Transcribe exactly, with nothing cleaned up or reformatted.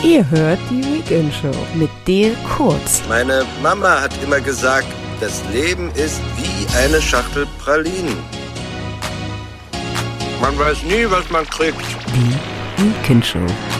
Ihr hört die Weekend Show mit Dir Kurz. Meine Mama hat immer gesagt, das Leben ist wie eine Schachtel Pralinen. Man weiß nie, was man kriegt. Die Weekend Show.